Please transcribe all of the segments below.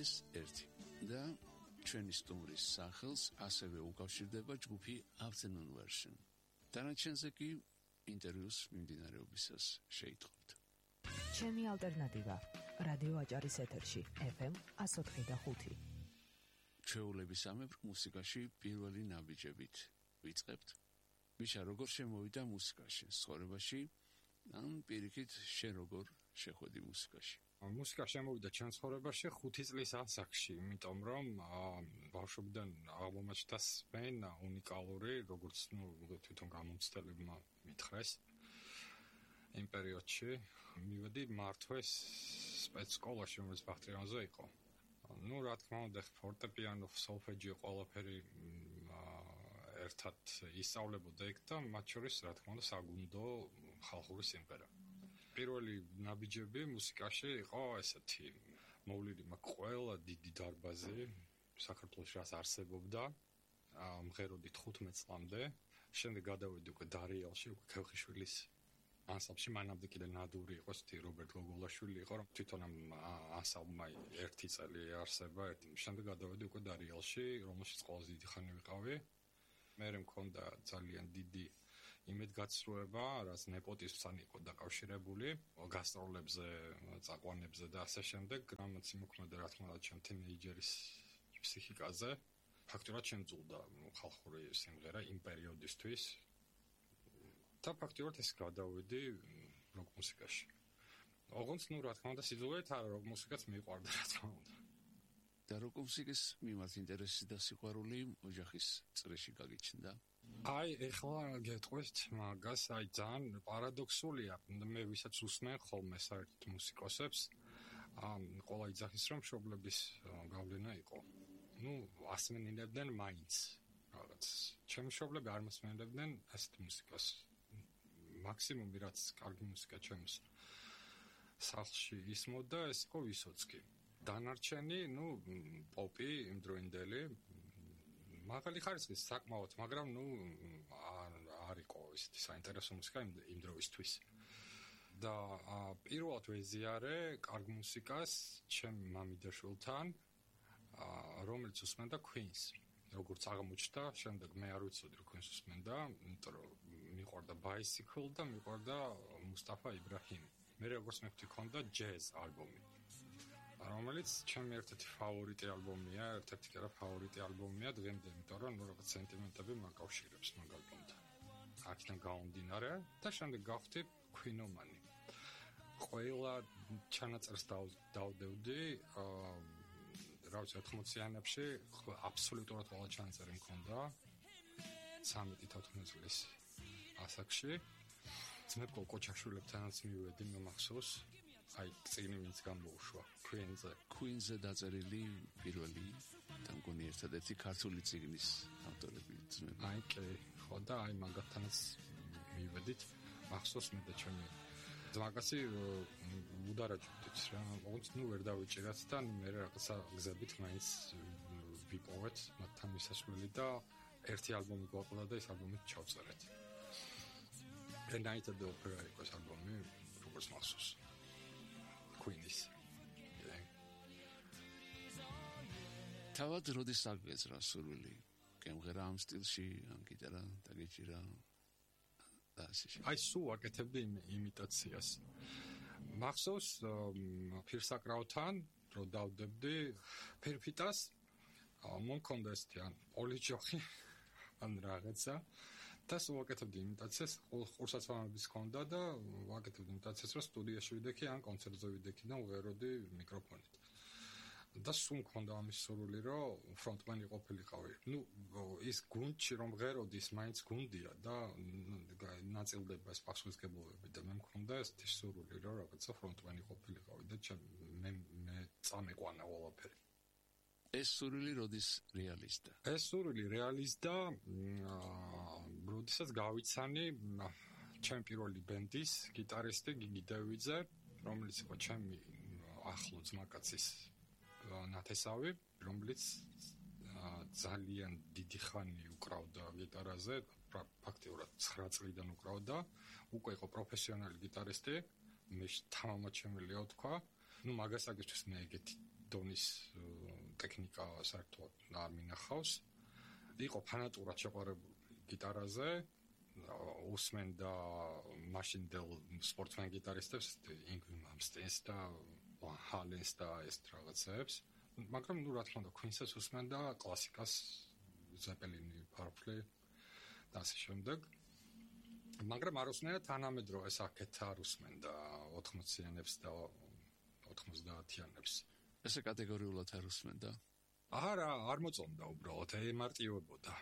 ეს ერთი და ჩვენი სტუმრის სახელს ასევე უკავშირდება ჯგუფი Afternoon Version. დანარჩენზე კი ინტერვიუს მიმდინარეობისას შეიტყობთ. ჩემი ალტერნატივა რადიო აჭარის ეთერში FM 104.5. ჩვეულებისამებრ მუსიკაში პირველი ნაბიჯებით ვიწყებთ. მიშა, როგორ შემოვიდა მუსიკაში, ცხოვრებაში, ან პირიქით შენ როგორ შეხვედი მუსიკაში? მუსიკა შემოვიდა ჩემ ცხოვრებაში 5 წლის ასაკში, იმიტომ რომ ბავშვობიდან ალბომებს დასმენ უნიკალური, როგორც თვითონ გამომცდელებმა მითხრეს. იმ პერიოდში მივედი მართვეს სპეცსკოლაში, რომელიც ბახტრიანზე იყო. რა თქმა უნდა, ფორტეპიანო, სოლფეჯი, ყველაფერი ერთად ისწავლებოდა იქ და მათ შორის, რა თქმა უნდა, საგუნდო ხალხური სიმღერა. პირველი ნაბიჯები მუსიკაში იყო ესეთი, მოვლილი მაქვს ყველა დიდი დარბაზი საქართველოში რაც არსებობდა, მღეროდი 15 წლამდე, შემდეგ გადავედი უკვე დარიელში, უკვე ქევხიშვილის ანსამბლში, მანამდე კიდე ნადური იყო, რობერტ გოგოლაშვილი იყო, რომ თვითონ ამ ანსამბლმა 1 წელი არსება, შემდეგ გადავედი უკვე დარიელში, რომელშიც ყველაზე დიდი ხანი ვიყავი. მე მქონდა ძალიან დიდი იმედგაცრუება, რაც ნეპოტიზმთან იყო დაკავშირებული, გასტროლებზე, წაყვანებზე და ასე შემდეგ, რამაც იმოქმედა რა თქმა უნდა ჩემ თინეიჯერის ფსიქიკაზე. ფაქტობრივად შემძულდა ხალხური სიმღერა იმ პერიოდისთვის. და ფაქტობრივად ეს გადავედი როკ მუსიკაში. ოღონდ რა თქმა უნდა სიძულვით არა როკ მუსიკაც მიყვარდა რა თქმა უნდა. და როკ მუსიკის მიმართ ინტერესი და სიყვარული ოჯახის წრეში გაგიჩნდა? ეხლა გეტყვით მაგას, ძალიან პარადოქსულია. მე ვისაც უსმენ ხოლმე საერთოდ მუსიკოსებს, ყველა იძახის რომ მშობლების გავლენა იყო. ასმენინებდნენ მაინც რაღაც. ჩემი მშობლები არ მოსმენებდნენ ასეთ მუსიკას. მაქსიმუმი რაც კარგი მუსიკა ჩემს სახლში ისმოდა, ეს იყო ვისოცკი. დანარჩენი, პოპი, იმდროინდელი, მაღალი ხარისხის საკმაოდ, მაგრამ არ იყო ისეთი საინტერესო მუსიკა იმ დროისთვის. და პირველად ვეზიარე კარგ მუსიკას ჩემ მამიდაშვილთან, რომელიც უსმენდა Queen-ს. როგორც აღმოჩნდა, შემდეგ მე არ ვიცოდი რომ Queen-ს უსმენდა, იმიტომ რომ მიყვარდა Bicycle და მიყვარდა მუსტაფა იბრაჰიმი. მე როგორც მეკითხი ქონდა Jazz ალბომი. რომელიც ჩემი ერთ-ერთი ფავორიტი ალბომია, ერთ-ერთი კი არა ფავორიტი ალბომია დღემდე, იმიტომ რომ რაღაც სენტიმენტები მაკავშირებს მაგ ალბომთან. აქედან გამომდინარე და შემდეგ გავხდი Queen-ომანი. ყველა ჩანაწერს დავდევდი, რა ვიცი 80-იანებში აბსოლუტურად ყველა ჩანაწერი მქონდა 13-14 წლის ასაკში. ძმებ კოჩაშვილებთანაც მივედი მახსოვს. წიგნი ვინც გამოუშვა Queen-ზე დაწერილი პირველი და მგონი ერთადერთი ქართული წიგნის ავტორები ძმები. ხო და მაგათანაც მივედით მახსოვს მე და ჩემი მაგასი უდარაჯობდით რა, ოღონდ ვერ დავიჭირათ და მე რაღაცა გზებით მაინც ვიპოვეთ მათთან მისასვლელი და ერთი ალბომი გვაყოლა და ეს ალბომი ჩავწერეთ. Night at the Opera იყო ეს ალბომი, როგორც მახსოვს. Queen-ის. თავად როდის აგეძრა სურვილი? გემღერა ამ სტილში, ან გიტარა დაგეჭირა? სულ აკეთებდი იმიტაციას. მახსოვს ფირსაკრავთან, რომ დავდებდი ფირფიტას, მომქონდა ესეთი ან პოლიჯოხი, ან რაღაცა. და სულ ვაკეთებდი იმიტაციას, ყურსაცმლების ჰქონდა და ვაკეთებდი იმიტაციას, რომ სტუდიაში ვიდექი ან კონცერტზე ვიდექი და ვღეროდი მიკროფონით. და სულ მქონდა ამის სურვილი, რომ ფრონტმენი ყოფილიყავი. ის გუნდში რომ ვღეროდის, მაინც გუნდია და ნაწილდება ეს პასუხისმგებლობები და მე მქონდა ესეთი სურვილი, რომ რაღაცა ფრონტმენი ყოფილიყავი და მე წამეყვანა ყველაფერი. ეს სურვილი როდის რეალიზდა? ეს სურვილი რეალიზდა, როდესაც გავიცანი ჩემი პირველი ბენდის გიტარისტი გიგი დევიძე, რომელიც იყო ჩემი ახლო ძმაკაცის ნათესავი, რომელიც ძალიან დიდი ხანი უკრავდა გიტარაზე, ფაქტიურად 9 წლიდან უკრავდა, უკვე იყო პროფესიონალი გიტარისტი, მე თამამად შემიძლია ვთქვა ну მაგასაგისთვის მე ეგეთი დონის ტექნიკა საერთოდ არ მინახავს. იყო ფანატურად შეყვარებული გიტარაზე, უსმენდა მაშინდელ სპორტსმენ გიტარისტებს, ინგრიმ ამსტენს და ჰალენს და ეს რაღაცებს. მაგრამ ну რა თქმა უნდა Queen-ს უსმენდა კლასიკას, ზეპელინი, Purple და ასე შემდეგ. მაგრამ არ უსმენდა თანამედროვე საკეთ არ უსმენდა 80-იანებს და 90-იანებს. ესე კატეგორიულად არ უსმენდა? არა, არ მოწონდა უბრალოდ, ემარტივებოდა.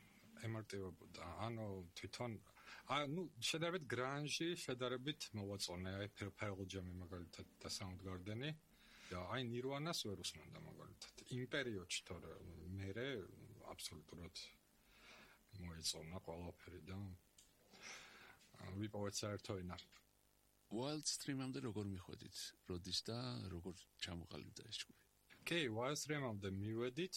ანუ თვითონ ну შედარებით გრანჟი, შედარებით მოვაწონე, აი Pearl Jam მაგალითად და Soundgarden-ი და აი Nirvana-ს ვერ უსმენდა მაგალითად. იმ პერიოდში თორე მერე აბსოლუტურად მოეწონა ყველაფერი და ვიპოვეთ საერთო ენა. Wild Stream-ამდე როგორ მიხვედით? როდის და როგორ ჩამოყალიბდა ეს ჯგუფი? კი, Wild Stream-ამდე მივედით,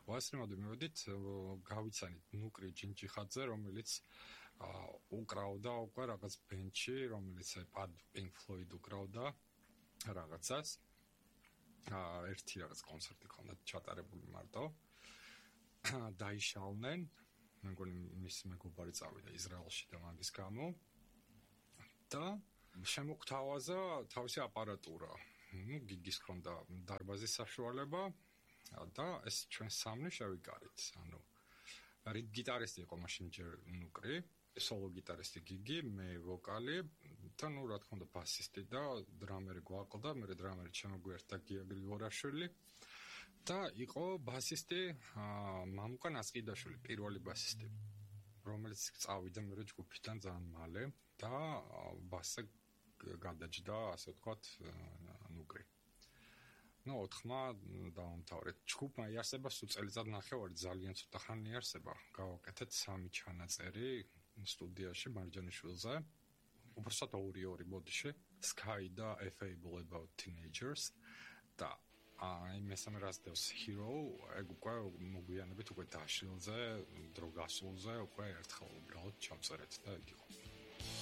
გავიცანით ნუკრი ჯინჯიხაძე, რომელიც უკრავდა უკვე რაღაც ბენდში, რომელიც Pink Floyd უკრავდა რაღაცას. ერთი რაღაც კონცერტი ქონდა ჩატარებული მარტო. დაიშალნენ, მე მგონი მის მეგობარი წავიდა ისრაელში და მაგის გამო. და შემოგთავაზა თავისი აპარატურა. ну გიგის ქონდა დარბაზის საშუალება და ეს ჩვენ სამნი შევიკარით. ანუ რიდ გიტარისტი იყო მაშინ ჯერ ნუკრი, სოლო გიტარისტი გიგი, მე ვოკალი და ну რა თქმა უნდა ბასისტი და დრამერი გვაყდა, მე დრამერი შემოგვერთა გია გრიგორაშვილი და იყო ბასისტი მამუკა ნასყიდაშვილი, პირველი ბასისტი, რომელიც წავიდა მე ჯგუფიდან ძალიან მალე და ბასზე გადაჯდა, ასე ვთქვათ, ნუკრი. ну 4-მა დაამთავრეთ. ჯგუფმა იარსება სულ წელიწად ნახევარი, ძალიან ცოტა ხანი იარსება. გავაკეთეთ 3 ჩანაწერი სტუდიაში მარჯანიშვილზე. უბრალოდ 2 ბოდიში, Sky და A Fable About Teenagers და აი მესამე რაზდევს Hero, ეგ უკვე მოგვიანებით უკვე დაშილზე, დრო გასულზე უკვე ერთხელ უბრალოდ ჩავწერეთ და ეგ იყო.